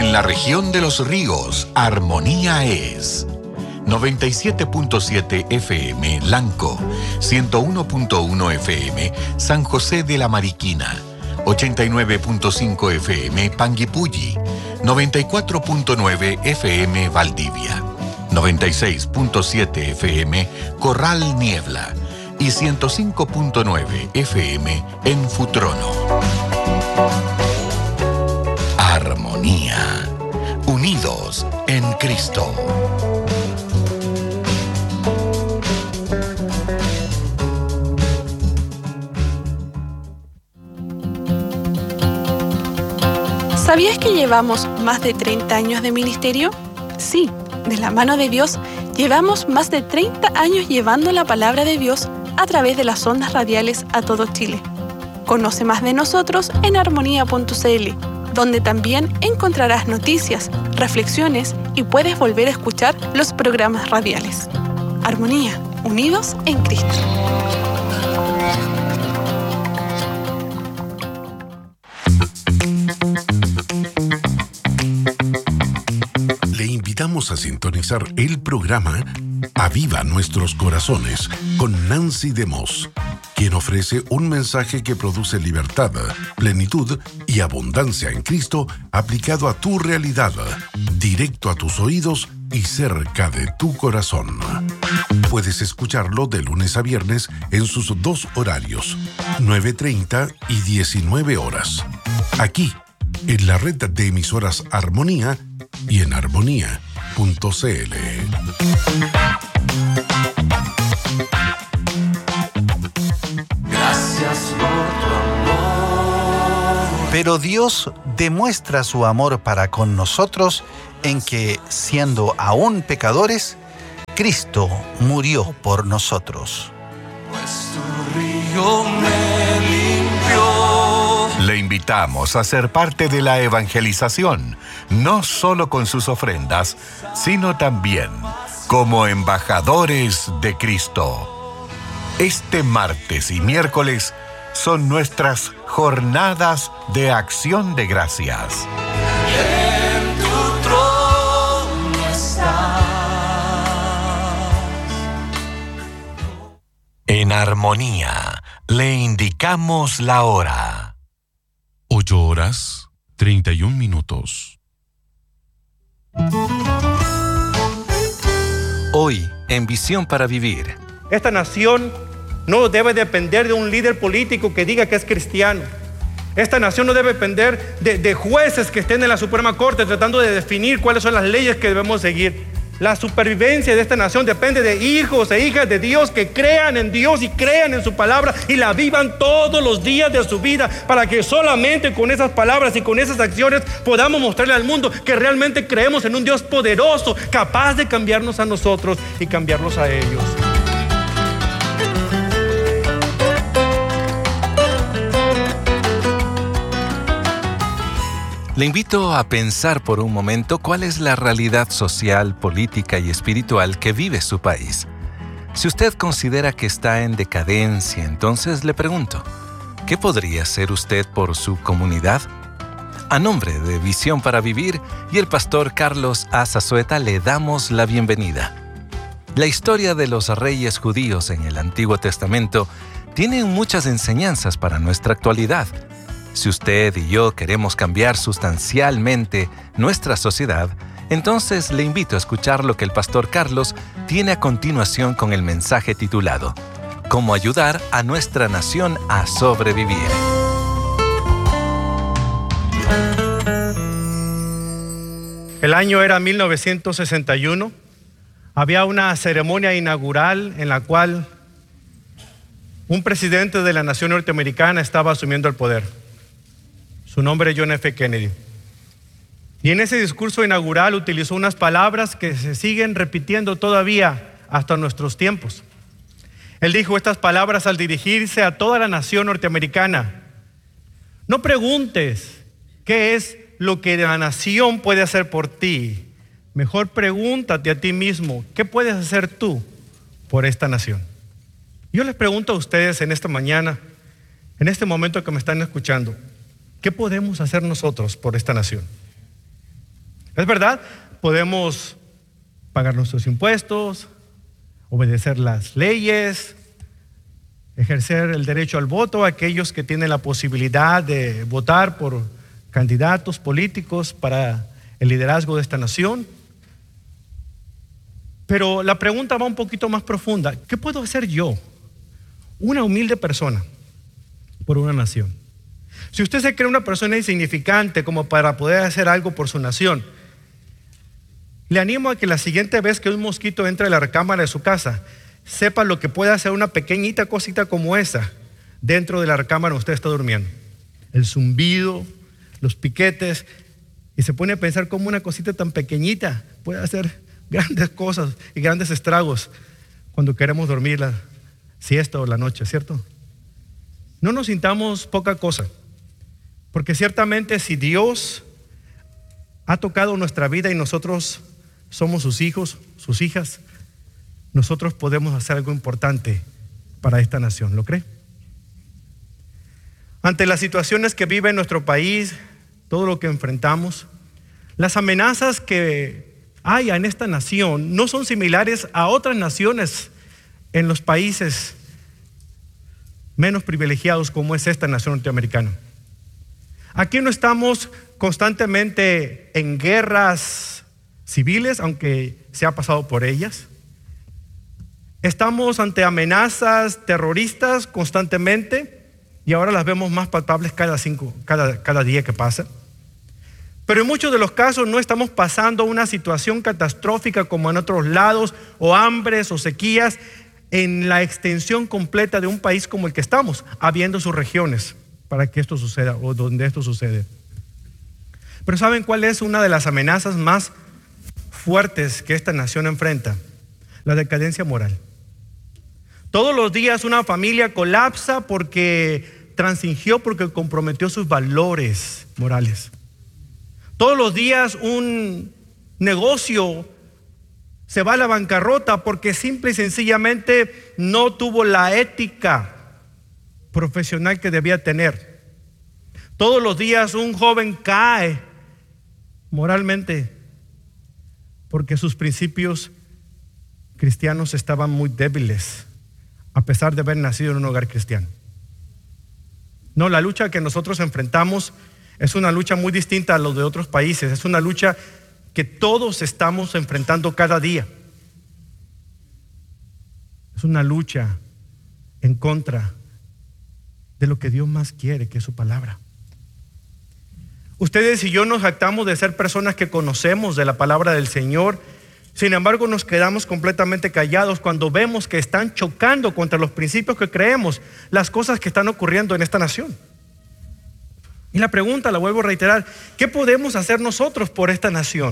En la región de los ríos, Armonía es 97.7 FM Lanco, 101.1 FM San José de la Mariquina, 89.5 FM Panguipulli, 94.9 FM Valdivia, 96.7 FM Corral Niebla y 105.9 FM en Futrono. Armonía, unidos en Cristo. ¿Sabías que llevamos más de 30 años de ministerio? Sí, de la mano de Dios, llevamos más de 30 años llevando la palabra de Dios a través de las ondas radiales a todo Chile. Conoce más de nosotros en armonía.cl, donde también encontrarás noticias, reflexiones y puedes volver a escuchar los programas radiales. Armonía, unidos en Cristo. Invitamos a sintonizar el programa Aviva Nuestros Corazones con Nancy DeMoss, quien ofrece un mensaje que produce libertad, plenitud y abundancia en Cristo aplicado a tu realidad, directo a tus oídos y cerca de tu corazón. Puedes escucharlo de lunes a viernes en sus dos horarios, 9:30 y 19 horas. Aquí, en la red de emisoras Armonía y en armonía.cl. Gracias por tu amor. Pero Dios demuestra su amor para con nosotros en que, siendo aún pecadores, Cristo murió por nosotros. Pues tu río me limpió. Le invitamos a ser parte de la evangelización, no solo con sus ofrendas, sino también como embajadores de Cristo. Este martes y miércoles son nuestras jornadas de acción de gracias. En tu trono estás. En Armonía, le indicamos la hora. 8:31. Hoy, en Visión para Vivir. Esta nación no debe depender de un líder político que diga que es cristiano. Esta nación no debe depender de jueces que estén en la Suprema Corte tratando de definir cuáles son las leyes que debemos seguir. La supervivencia de esta nación depende de hijos e hijas de Dios que crean en Dios y crean en su palabra y la vivan todos los días de su vida, para que solamente con esas palabras y con esas acciones podamos mostrarle al mundo que realmente creemos en un Dios poderoso, capaz de cambiarnos a nosotros y cambiarlos a ellos. Le invito a pensar por un momento cuál es la realidad social, política y espiritual que vive su país. Si usted considera que está en decadencia, entonces le pregunto, ¿qué podría hacer usted por su comunidad? A nombre de Visión para Vivir y el pastor Carlos A. Zazueta le damos la bienvenida. La historia de los reyes judíos en el Antiguo Testamento tiene muchas enseñanzas para nuestra actualidad. Si usted y yo queremos cambiar sustancialmente nuestra sociedad, entonces le invito a escuchar lo que el pastor Carlos tiene a continuación con el mensaje titulado ¿Cómo ayudar a nuestra nación a sobrevivir? El año era 1961. Había una ceremonia inaugural en la cual un presidente de la nación norteamericana estaba asumiendo el poder. Su nombre es John F. Kennedy. Y en ese discurso inaugural utilizó unas palabras que se siguen repitiendo todavía hasta nuestros tiempos. Él dijo estas palabras al dirigirse a toda la nación norteamericana: no preguntes qué es lo que la nación puede hacer por ti. Mejor pregúntate a ti mismo, ¿qué puedes hacer tú por esta nación? Yo les pregunto a ustedes en esta mañana, en este momento que me están escuchando, ¿qué podemos hacer nosotros por esta nación? Es verdad, podemos pagar nuestros impuestos, obedecer las leyes, ejercer el derecho al voto a aquellos que tienen la posibilidad de votar por candidatos políticos para el liderazgo de esta nación. Pero la pregunta va un poquito más profunda. ¿Qué puedo hacer yo, una humilde persona, por una nación? Si usted se cree una persona insignificante como para poder hacer algo por su nación, le animo a que la siguiente vez que un mosquito entre a la recámara de su casa, sepa lo que puede hacer una pequeñita cosita como esa dentro de la recámara donde usted está durmiendo. El zumbido, los piquetes, y se pone a pensar cómo una cosita tan pequeñita puede hacer grandes cosas y grandes estragos cuando queremos dormir la siesta o la noche, ¿cierto? No nos sintamos poca cosa, porque ciertamente si Dios ha tocado nuestra vida y nosotros somos sus hijos, sus hijas, nosotros podemos hacer algo importante para esta nación, ¿lo cree? Ante las situaciones que vive nuestro país, todo lo que enfrentamos, las amenazas que hay en esta nación no son similares a otras naciones en los países menos privilegiados como es esta nación norteamericana. Aquí no estamos constantemente en guerras civiles, aunque se ha pasado por ellas. Estamos ante amenazas terroristas constantemente y ahora las vemos más palpables cada día que pasa. Pero en muchos de los casos no estamos pasando una situación catastrófica como en otros lados, o hambres o sequías en la extensión completa de un país como el que estamos, habiendo sus regiones para que esto suceda o donde esto sucede. Pero ¿saben cuál es una de las amenazas más fuertes que esta nación enfrenta? La decadencia moral. Todos los días una familia colapsa porque transigió, porque comprometió sus valores morales. Todos los días un negocio se va a la bancarrota porque simple y sencillamente no tuvo la ética profesional que debía tener. Todos los días un joven cae moralmente porque sus principios cristianos estaban muy débiles, a pesar de haber nacido en un hogar cristiano. No, la lucha que nosotros enfrentamos es una lucha muy distinta a los de otros países. Es una lucha que todos estamos enfrentando cada día. Es una lucha en contra de lo que Dios más quiere, que es su palabra. Ustedes y yo nos jactamos de ser personas que conocemos de la palabra del Señor. Sin embargo, nos quedamos completamente callados cuando vemos que están chocando contra los principios que creemos, las cosas que están ocurriendo en esta nación. Y la pregunta, la vuelvo a reiterar, ¿qué podemos hacer nosotros por esta nación?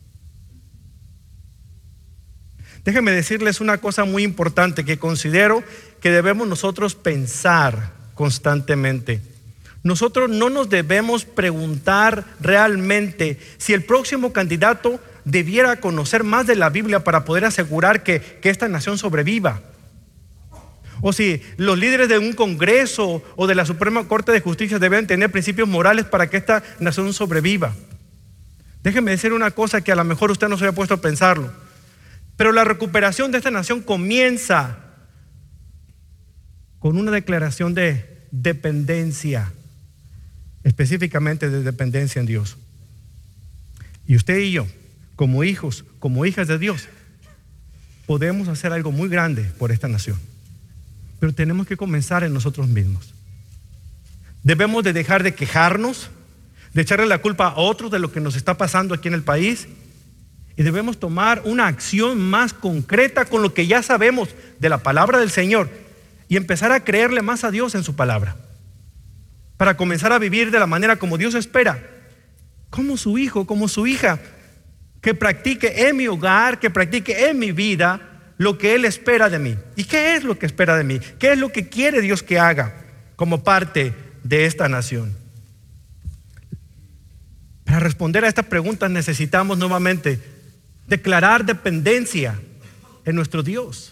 Déjenme decirles una cosa muy importante que considero que debemos nosotros pensar constantemente. Nosotros no nos debemos preguntar realmente si el próximo candidato debiera conocer más de la Biblia para poder asegurar que esta nación sobreviva. O si los líderes de un congreso o de la Suprema Corte de Justicia deben tener principios morales para que esta nación sobreviva. Déjenme decir una cosa que a lo mejor usted no se había puesto a pensarlo, pero la recuperación de esta nación comienza con una declaración de dependencia, específicamente de dependencia en Dios. Y usted y yo, como hijos, como hijas de Dios, podemos hacer algo muy grande por esta nación. Pero tenemos que comenzar en nosotros mismos. Debemos de dejar de quejarnos, de echarle la culpa a otros de lo que nos está pasando aquí en el país, y debemos tomar una acción más concreta con lo que ya sabemos de la palabra del Señor y empezar a creerle más a Dios en su palabra, para comenzar a vivir de la manera como Dios espera, como su hijo, como su hija, que practique en mi hogar, que practique en mi vida lo que Él espera de mí. ¿Y qué es lo que espera de mí? ¿Qué es lo que quiere Dios que haga como parte de esta nación? Para responder a estas preguntas necesitamos nuevamente declarar dependencia en nuestro Dios.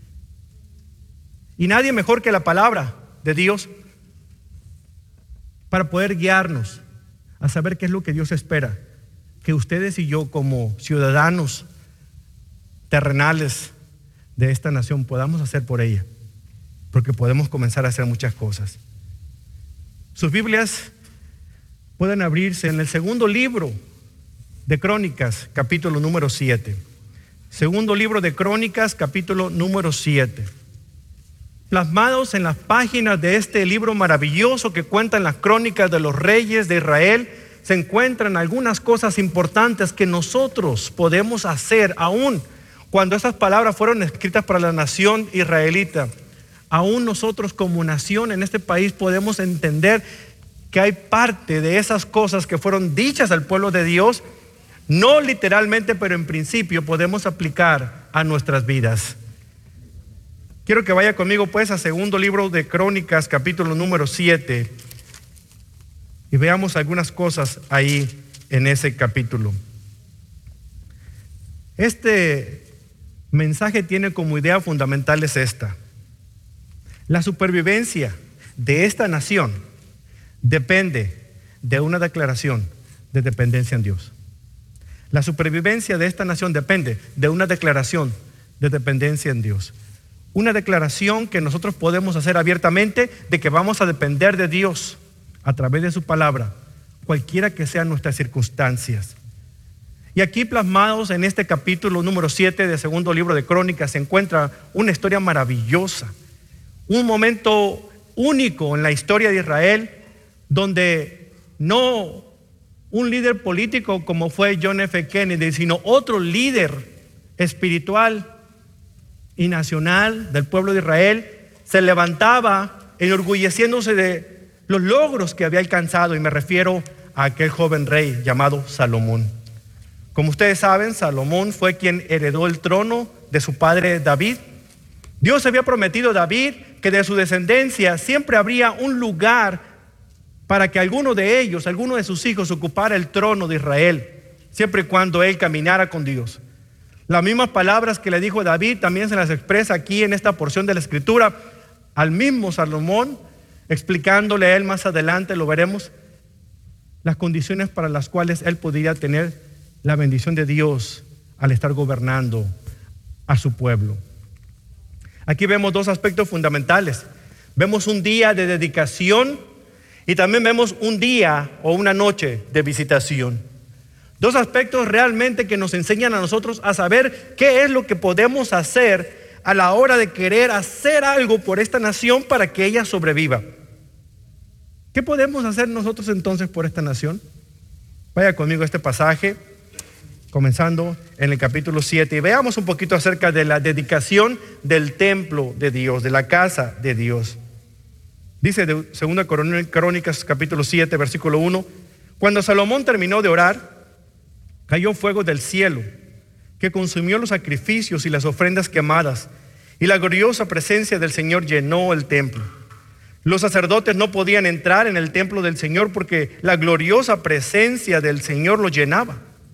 Y nadie mejor que la palabra de Dios para poder guiarnos a saber qué es lo que Dios espera que ustedes y yo, como ciudadanos terrenales de esta nación, podamos hacer por ella, porque podemos comenzar a hacer muchas cosas. Sus Biblias pueden abrirse en el segundo libro de Crónicas, capítulo número 7. Segundo libro de Crónicas, capítulo número 7. Plasmados en las páginas de este libro maravilloso que cuentan las crónicas de los reyes de Israel, se encuentran algunas cosas importantes que nosotros podemos hacer aún cuando esas palabras fueron escritas para la nación israelita. Aún nosotros como nación en este país podemos entender que hay parte de esas cosas que fueron dichas al pueblo de Dios, no literalmente, pero en principio podemos aplicar a nuestras vidas. Quiero que vaya conmigo pues a segundo libro de Crónicas, capítulo número 7, y veamos algunas cosas ahí en ese capítulo. Este mensaje tiene como idea fundamental es esta: la supervivencia de esta nación depende de una declaración de dependencia en Dios. La supervivencia de esta nación depende de una declaración de dependencia en Dios. Una declaración que nosotros podemos hacer abiertamente de que vamos a depender de Dios a través de su palabra, cualquiera que sean nuestras circunstancias. Y aquí plasmados en este capítulo número 7 del segundo libro de Crónicas se encuentra una historia maravillosa, un momento único en la historia de Israel, donde no un líder político como fue John F. Kennedy, sino otro líder espiritual y nacional del pueblo de Israel se levantaba enorgulleciéndose de los logros que había alcanzado, y me refiero a aquel joven rey llamado Salomón. Como ustedes saben, Salomón fue quien heredó el trono de su padre David. Dios había prometido a David que de su descendencia siempre habría un lugar para que alguno de ellos, alguno de sus hijos, ocupara el trono de Israel, siempre y cuando él caminara con Dios. Las mismas palabras que le dijo David también se las expresa aquí en esta porción de la Escritura al mismo Salomón, explicándole a él más adelante, lo veremos, las condiciones para las cuales él podría tener la bendición de Dios al estar gobernando a su pueblo. Aquí vemos dos aspectos fundamentales. Vemos un día de dedicación y también vemos un día o una noche de visitación. Dos aspectos realmente que nos enseñan a nosotros a saber qué es lo que podemos hacer a la hora de querer hacer algo por esta nación para que ella sobreviva. ¿Qué podemos hacer nosotros entonces por esta nación? Vaya conmigo a este pasaje, comenzando en el capítulo 7, y veamos un poquito acerca de la dedicación del templo de Dios, de la casa de Dios. Dice de 2 Crónicas capítulo 7, versículo 1: cuando Salomón terminó de orar, cayó fuego del cielo que consumió los sacrificios y las ofrendas quemadas, y la gloriosa presencia del Señor llenó el templo. Los sacerdotes no podían entrar en el templo del Señor porque la gloriosa presencia del Señor lo llenaba.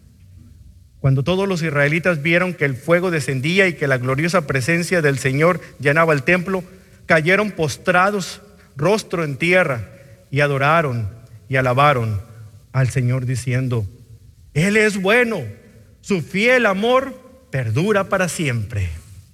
Cuando todos los israelitas vieron que el fuego descendía y que la gloriosa presencia del Señor llenaba el templo, cayeron postrados, rostro en tierra, y adoraron y alabaron al Señor diciendo: Él es bueno, su fiel amor perdura para siempre.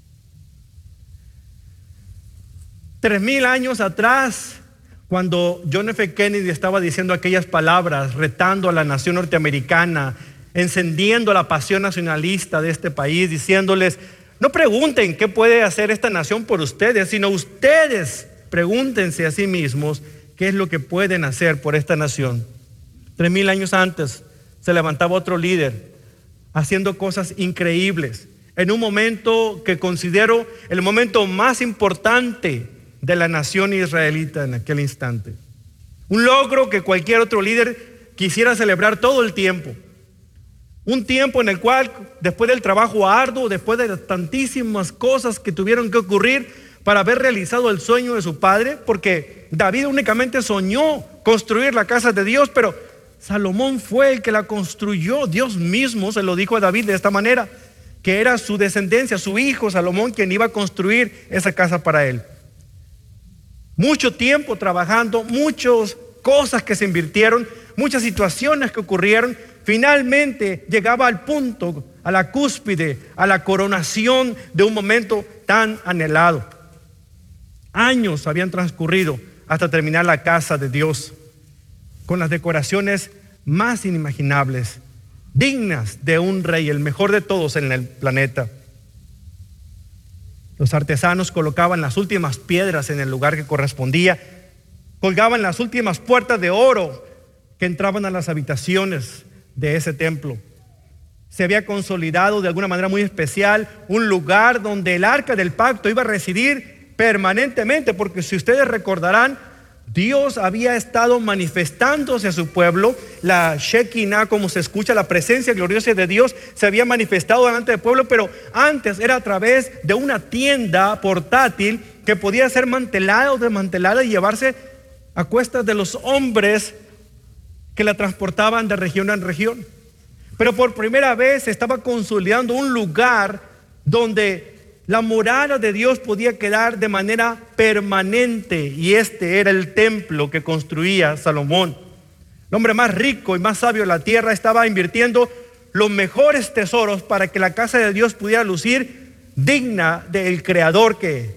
3000 años atrás, cuando John F. Kennedy estaba diciendo aquellas palabras, retando a la nación norteamericana, encendiendo la pasión nacionalista de este país, diciéndoles: no pregunten qué puede hacer esta nación por ustedes, sino ustedes pregúntense a sí mismos qué es lo que pueden hacer por esta nación. 3000 años antes se levantaba otro líder haciendo cosas increíbles en un momento que considero el momento más importante de la nación israelita en aquel instante. Un logro que cualquier otro líder quisiera celebrar todo el tiempo. Un tiempo en el cual, después del trabajo arduo, después de tantísimas cosas que tuvieron que ocurrir para haber realizado el sueño de su padre, porque David únicamente soñó construir la casa de Dios, pero Salomón fue el que la construyó. Dios mismo se lo dijo a David de esta manera, que era su descendencia, su hijo Salomón, quien iba a construir esa casa para él. Mucho tiempo trabajando, muchas cosas que se invirtieron muchas situaciones que ocurrieron, finalmente llegaba al punto, a la cúspide, a la coronación de un momento tan anhelado. Años habían transcurrido hasta terminar la casa de Dios, con las decoraciones más inimaginables, dignas de un rey, el mejor de todos en el planeta. Los artesanos colocaban las últimas piedras en el lugar que correspondía, colgaban las últimas puertas de oro que entraban a las habitaciones de ese templo. Se había consolidado de alguna manera muy especial un lugar donde el arca del pacto iba a residir permanentemente, porque si ustedes recordarán, Dios había estado manifestándose a su pueblo. La Shekinah, como se escucha, la presencia gloriosa de Dios se había manifestado delante del pueblo, pero antes era a través de una tienda portátil que podía ser mantelada o desmantelada y llevarse a cuestas de los hombres que la transportaban de región en región. Pero por primera vez se estaba consolidando un lugar donde la morada de Dios podía quedar de manera permanente, y este era el templo que construía Salomón. El hombre más rico y más sabio de la tierra estaba invirtiendo los mejores tesoros para que la casa de Dios pudiera lucir digna del creador que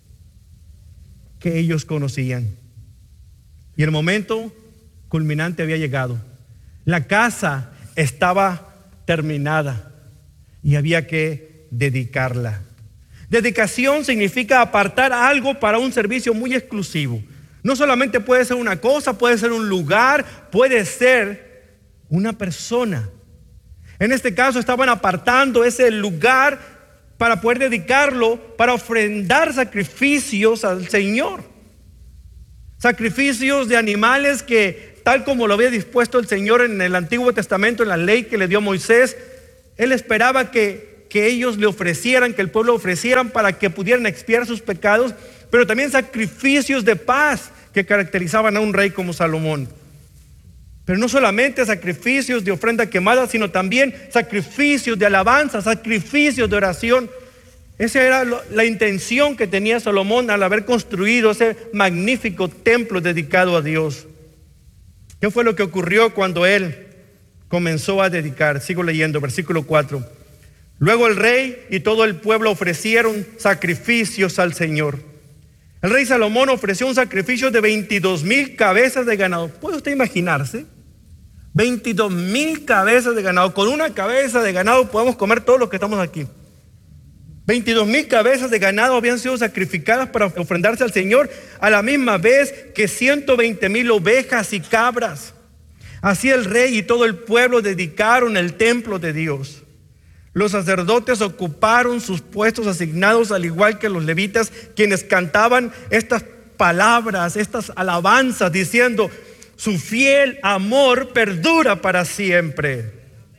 ellos conocían. Y el momento culminante había llegado. La casa estaba terminada y había que dedicarla. Dedicación significa apartar algo para un servicio muy exclusivo. No solamente puede ser una cosa, puede ser un lugar, puede ser una persona. En este caso estaban apartando ese lugar para poder dedicarlo, para ofrendar sacrificios al Señor. Sacrificios de animales que, tal como lo había dispuesto el Señor en el Antiguo Testamento, en la ley que le dio Moisés, Él esperaba que ellos le ofrecieran, que el pueblo ofrecieran para que pudieran expiar sus pecados, pero también sacrificios de paz que caracterizaban a un rey como Salomón. Pero no solamente sacrificios de ofrenda quemada, sino también sacrificios de alabanza, sacrificios de oración. Esa era la intención que tenía Salomón al haber construido ese magnífico templo dedicado a Dios. ¿Qué fue lo que ocurrió cuando él comenzó a dedicar? Sigo leyendo, versículo 4. Luego el rey y todo el pueblo ofrecieron sacrificios al Señor. El rey Salomón ofreció un sacrificio de 22,000 cabezas de ganado. ¿Puede usted imaginarse? 22,000 cabezas de ganado. Con una cabeza de ganado podemos comer todos los que estamos aquí. 22,000 cabezas de ganado habían sido sacrificadas para ofrendarse al Señor, a la misma vez que 120,000 ovejas y cabras. Así el rey y todo el pueblo dedicaron el templo de Dios. Los sacerdotes ocuparon sus puestos asignados, al igual que los levitas, quienes cantaban estas palabras, estas alabanzas, diciendo: su fiel amor perdura para siempre.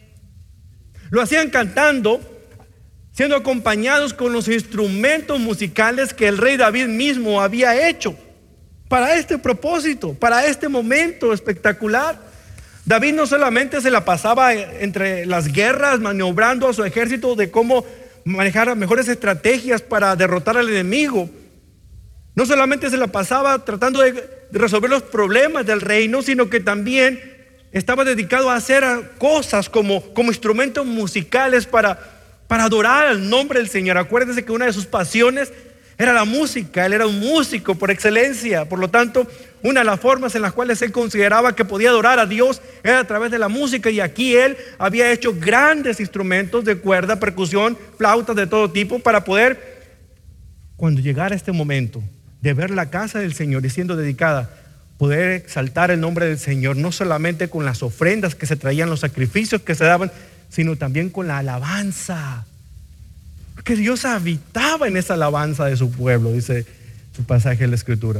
Lo hacían cantando, siendo acompañados con los instrumentos musicales que el rey David mismo había hecho para este propósito, para este momento espectacular. David no solamente se la pasaba entre las guerras maniobrando a su ejército de cómo manejar mejores estrategias para derrotar al enemigo. No solamente se la pasaba tratando de resolver los problemas del reino, sino que también estaba dedicado a hacer cosas como instrumentos musicales para adorar al nombre del Señor. Acuérdense que una de sus pasiones era la música. Él era un músico por excelencia. Por lo tanto, una de las formas en las cuales él consideraba que podía adorar a Dios era a través de la música. Y aquí él había hecho grandes instrumentos de cuerda, percusión, flautas de todo tipo, para poder, cuando llegara este momento de ver la casa del Señor y siendo dedicada, poder exaltar el nombre del Señor, no solamente con las ofrendas que se traían, los sacrificios que se daban, sino también con la alabanza. Porque Dios habitaba en esa alabanza de su pueblo, dice su pasaje de la Escritura.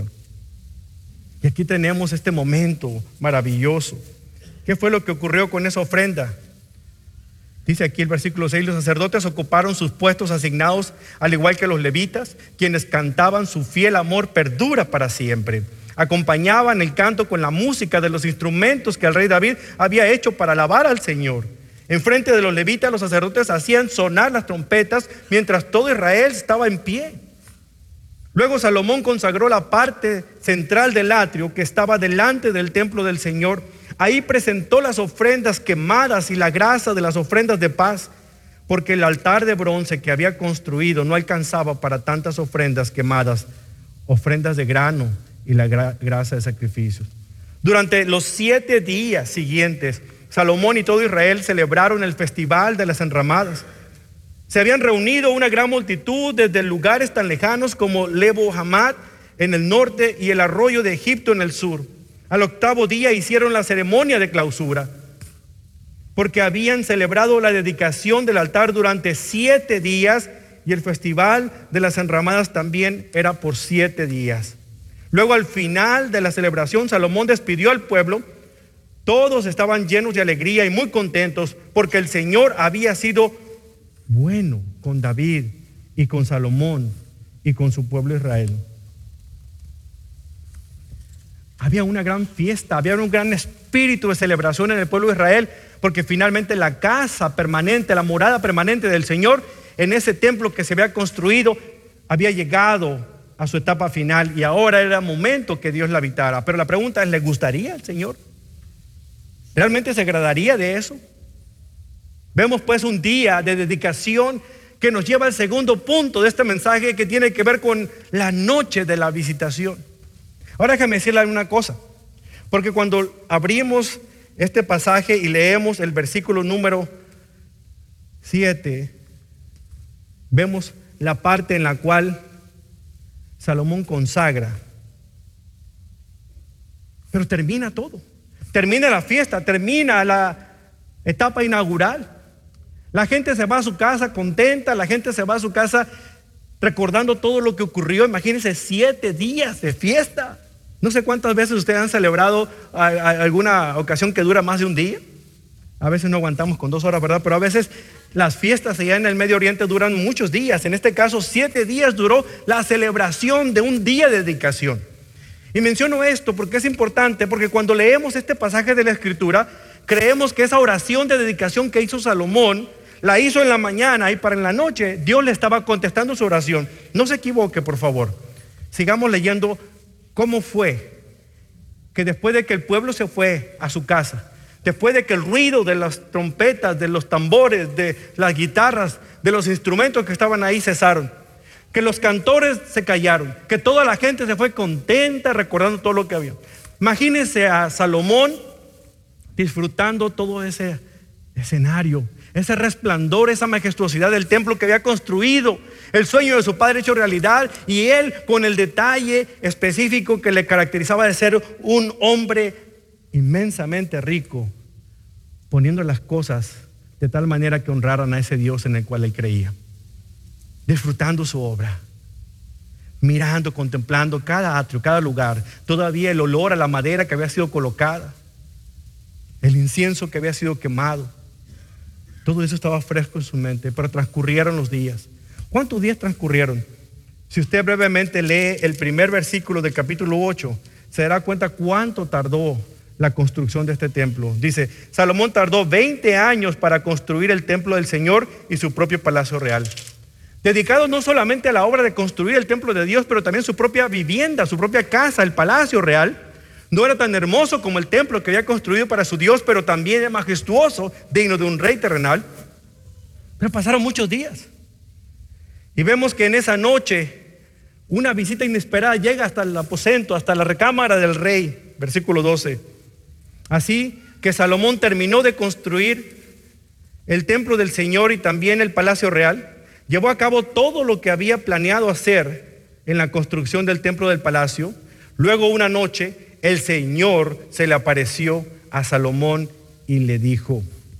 Y aquí tenemos este momento maravilloso. ¿Qué fue lo que ocurrió con esa ofrenda? Dice aquí el versículo 6: los sacerdotes ocuparon sus puestos asignados, al igual que los levitas, quienes cantaban: su fiel amor perdura para siempre. Acompañaban el canto con la música de los instrumentos que el rey David había hecho para alabar al Señor. Enfrente de los levitas, los sacerdotes hacían sonar las trompetas mientras todo Israel estaba en pie. Luego Salomón consagró la parte central del atrio que estaba delante del templo del Señor. Ahí presentó las ofrendas quemadas y la grasa de las ofrendas de paz, porque el altar de bronce que había construido no alcanzaba para tantas ofrendas quemadas, ofrendas de grano y la grasa de sacrificios. Durante los 7 días siguientes, Salomón y todo Israel celebraron el festival de las enramadas. Se habían reunido una gran multitud desde lugares tan lejanos como Lebo Hamad en el norte y el arroyo de Egipto en el sur. Al 8º día hicieron la ceremonia de clausura, porque habían celebrado la dedicación del altar durante 7 días y el festival de las enramadas también era por 7 días. Luego, al final de la celebración, Salomón despidió al pueblo. Todos estaban llenos de alegría y muy contentos porque el Señor había sido bueno con David y con Salomón y con su pueblo Israel. Había una gran fiesta, había un gran espíritu de celebración en el pueblo de Israel, porque finalmente la casa permanente, la morada permanente del Señor en ese templo que se había construido había llegado a su etapa final y ahora era momento que Dios la habitara. Pero la pregunta es, ¿le gustaría al Señor? ¿Realmente se agradaría de eso? Vemos pues un día de dedicación que nos lleva al segundo punto de este mensaje, que tiene que ver con la noche de la visitación. Ahora déjame decirle una cosa, porque cuando abrimos este pasaje y leemos el versículo número 7, vemos la parte en la cual Salomón consagra. Pero termina todo. Termina la fiesta, termina la etapa inaugural. La gente se va a su casa contenta, la gente se va a su casa recordando todo lo que ocurrió. Imagínense 7 días de fiesta. No sé cuántas veces ustedes han celebrado alguna ocasión que dura más de un día. A veces no aguantamos con 2 horas, ¿verdad? Pero a veces las fiestas allá en el Medio Oriente duran muchos días. En este caso, 7 días duró la celebración de un día de dedicación. Y menciono esto porque es importante, porque cuando leemos este pasaje de la Escritura, creemos que esa oración de dedicación que hizo Salomón, la hizo en la mañana y para en la noche Dios le estaba contestando su oración. No se equivoque, por favor. Sigamos leyendo cómo fue que después de que el pueblo se fue a su casa, después de que el ruido de las trompetas, de los tambores, de las guitarras, de los instrumentos que estaban ahí cesaron, que los cantores se callaron, que toda la gente se fue contenta recordando todo lo que había. Imagínense a Salomón disfrutando todo ese escenario, ese resplandor, esa majestuosidad del templo que había construido, el sueño de su padre hecho realidad, y él con el detalle específico que le caracterizaba de ser un hombre inmensamente rico, poniendo las cosas de tal manera que honraran a ese Dios en el cual él creía, disfrutando su obra, mirando, contemplando cada atrio, cada lugar, todavía el olor a la madera que había sido colocada, el incienso que había sido quemado. Todo eso estaba fresco en su mente, pero transcurrieron los días. ¿Cuántos días transcurrieron? Si usted brevemente lee el primer versículo del capítulo 8, se dará cuenta cuánto tardó la construcción de este templo. Dice, Salomón tardó 20 años para construir el templo del Señor y su propio palacio real, dedicado no solamente a la obra de construir el templo de Dios, pero también su propia vivienda, su propia casa, el palacio real. No era tan hermoso como el templo que había construido para su Dios, pero también era majestuoso, digno de un rey terrenal. Pero pasaron muchos días. Y vemos que en esa noche una visita inesperada llega hasta el aposento, hasta la recámara del rey. Versículo 12. Así que Salomón terminó de construir el templo del Señor y también el palacio real. Llevó a cabo todo lo que había planeado hacer en la construcción del templo del palacio. Luego una noche el Señor se le apareció a Salomón y le dijo,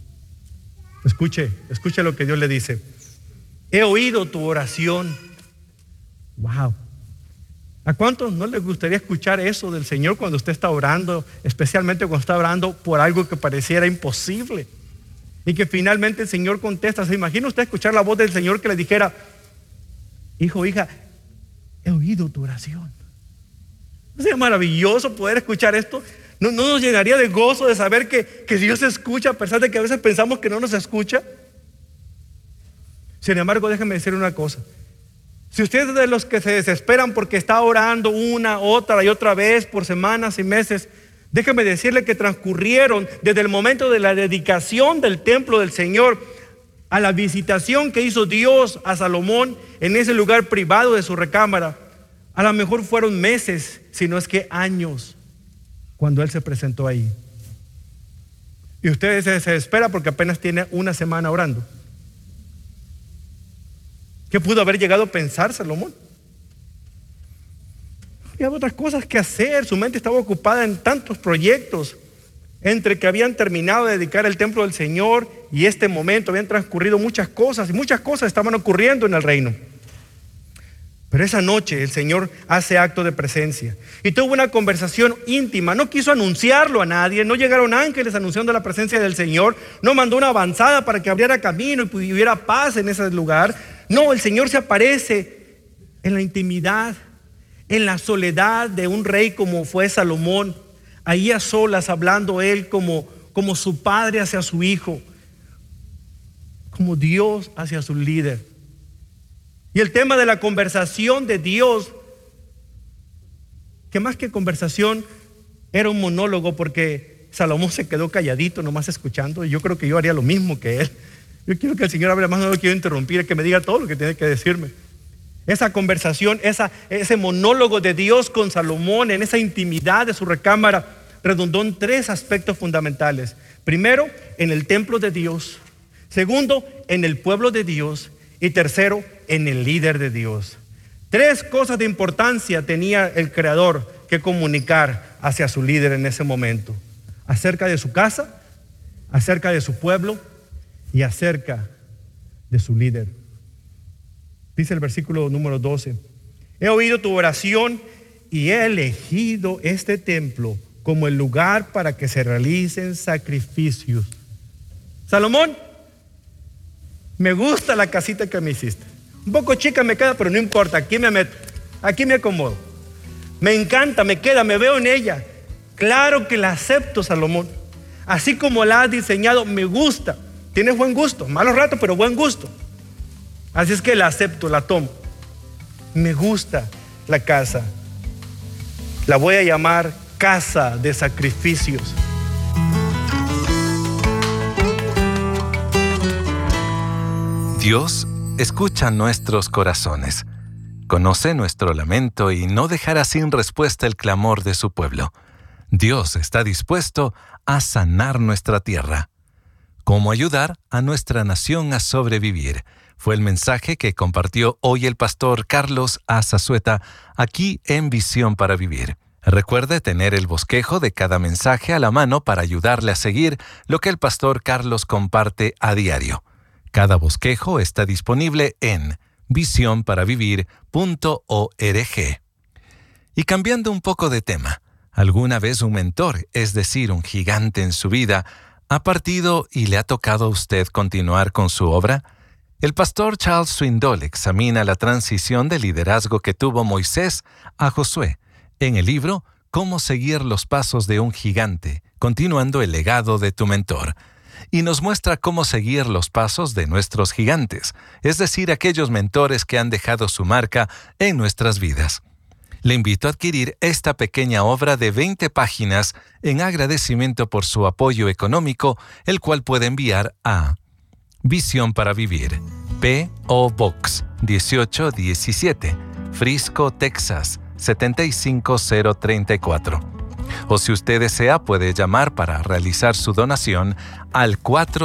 escuche lo que Dios le dice. He oído tu oración. Wow. ¿A cuántos no les gustaría escuchar eso del Señor cuando usted está orando, especialmente cuando está orando por algo que pareciera imposible? Y que finalmente el Señor contesta. ¿Se imagina usted escuchar la voz del Señor que le dijera, hijo, hija, he oído tu oración? ¿No sería maravilloso poder escuchar esto? ¿No nos llenaría de gozo de saber que Dios escucha a pesar de que a veces pensamos que no nos escucha? Sin embargo, déjeme decir una cosa. Si usted es de los que se desesperan porque está orando una, otra y otra vez por semanas y meses, Déjeme decirle que transcurrieron desde el momento de la dedicación del templo del Señor a la visitación que hizo Dios a Salomón en ese lugar privado de su recámara. A lo mejor fueron meses, si no es que años, cuando Él se presentó ahí. Y usted se desespera porque apenas tiene una semana orando. ¿Qué pudo haber llegado a pensar Salomón? Había otras cosas que hacer, su mente estaba ocupada en tantos proyectos. Entre que habían terminado de dedicar el templo del Señor y este momento habían transcurrido muchas cosas y muchas cosas estaban ocurriendo en el reino. Pero esa noche el Señor hace acto de presencia y tuvo una conversación íntima. No quiso anunciarlo a nadie, no llegaron ángeles anunciando la presencia del Señor, no mandó una avanzada para que abriera camino y hubiera paz en ese lugar. No, el Señor se aparece en la intimidad, en la soledad de un rey como fue Salomón, ahí a solas hablando Él como su padre hacia su hijo, como Dios hacia su líder. Y el tema de la conversación de Dios, que más que conversación era un monólogo, porque Salomón se quedó calladito nomás escuchando, y yo creo que yo haría lo mismo que él. Yo quiero que el Señor hable más, no lo quiero interrumpir, que me diga todo lo que tiene que decirme. Esa conversación, ese monólogo de Dios con Salomón en esa intimidad de su recámara redundó en tres aspectos fundamentales. Primero, en el templo de Dios. Segundo, en el pueblo de Dios. Y tercero, en el líder de Dios. Tres cosas de importancia tenía el Creador que comunicar hacia su líder en ese momento: acerca de su casa, acerca de su pueblo y acerca de su líder. Dice el versículo número 12: he oído tu oración y he elegido este templo como el lugar para que se realicen sacrificios. Salomón, me gusta la casita que me hiciste. Un poco chica me queda, pero no importa, aquí me meto, aquí me acomodo. Me encanta, me queda, me veo en ella. Claro que la acepto, Salomón. Así como la has diseñado, me gusta. Tienes buen gusto, malos ratos, pero buen gusto. Así es que la acepto, la tomo. Me gusta la casa. La voy a llamar casa de sacrificios. Dios escucha nuestros corazones, conoce nuestro lamento y no dejará sin respuesta el clamor de su pueblo. Dios está dispuesto a sanar nuestra tierra. ¿Cómo ayudar a nuestra nación a sobrevivir? Fue el mensaje que compartió hoy el pastor Carlos Azazueta aquí en Visión para Vivir. Recuerde tener el bosquejo de cada mensaje a la mano para ayudarle a seguir lo que el pastor Carlos comparte a diario. Cada bosquejo está disponible en visionparavivir.org. Y cambiando un poco de tema, ¿alguna vez un mentor, es decir, un gigante en su vida, ha partido y le ha tocado a usted continuar con su obra? El pastor Charles Swindoll examina la transición de liderazgo que tuvo Moisés a Josué en el libro Cómo seguir los pasos de un gigante, continuando el legado de tu mentor. Y nos muestra cómo seguir los pasos de nuestros gigantes, es decir, aquellos mentores que han dejado su marca en nuestras vidas. Le invito a adquirir esta pequeña obra de 20 páginas en agradecimiento por su apoyo económico, el cual puede enviar a Visión para Vivir, P.O. Box 1817, Frisco, Texas 75034. O si usted desea, puede llamar para realizar su donación al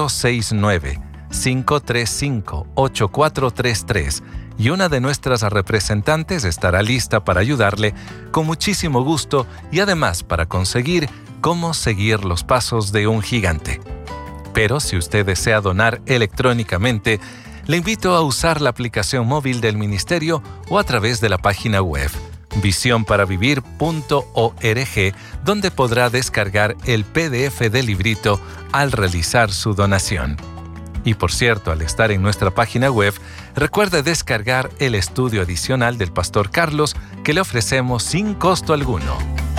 469-535-8433 y una de nuestras representantes estará lista para ayudarle con muchísimo gusto y además para conseguir cómo seguir los pasos de un gigante. Pero si usted desea donar electrónicamente, le invito a usar la aplicación móvil del ministerio o a través de la página web visionparavivir.org, donde podrá descargar el PDF del librito al realizar su donación. Y por cierto, al estar en nuestra página web, recuerde descargar el estudio adicional del pastor Carlos que le ofrecemos sin costo alguno.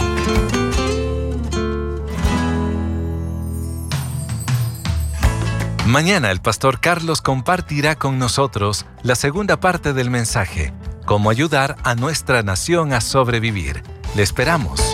Mañana el pastor Carlos compartirá con nosotros la segunda parte del mensaje, cómo ayudar a nuestra nación a sobrevivir. Le esperamos.